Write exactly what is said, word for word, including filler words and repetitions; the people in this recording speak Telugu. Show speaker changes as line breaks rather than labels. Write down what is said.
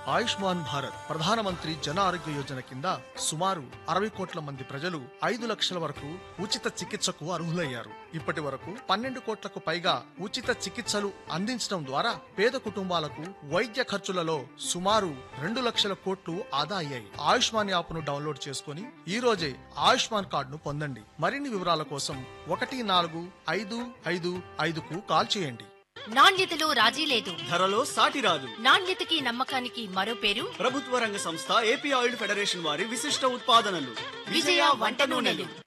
ఆయుష్మాన్ భారత్ ప్రధానమంత్రి జన ఆరోగ్య యోజన కింద సుమారు అరవై కోట్ల మంది ప్రజలు ఐదు లక్షల వరకు ఉచిత చికిత్సకు అర్హులయ్యారు. ఇప్పటి వరకు పన్నెండు కోట్లకు పైగా ఉచిత చికిత్సలు అందించడం ద్వారా పేద కుటుంబాలకు వైద్య ఖర్చులలో సుమారు రెండు లక్షల కోట్లు ఆదా అయ్యాయి. ఆయుష్మాన్ యాప్ ను డౌన్లోడ్ చేసుకుని ఈ రోజే ఆయుష్మాన్ కార్డును పొందండి. మరిన్ని వివరాల కోసం ఒకటి నాలుగు ఐదు ఐదు ఐదుకు కాల్ చేయండి.
నాణ్యతలో రాజీ లేదు,
ధరలో సాటి రాదు.
నాణ్యతకి నమ్మకానికి మరో పేరు
ప్రభుత్వ రంగ సంస్థ ఏపీ ఆయిల్ ఫెడరేషన్ వారి విశిష్ట ఉత్పాదనలు
విజయ వంట నూనెలు.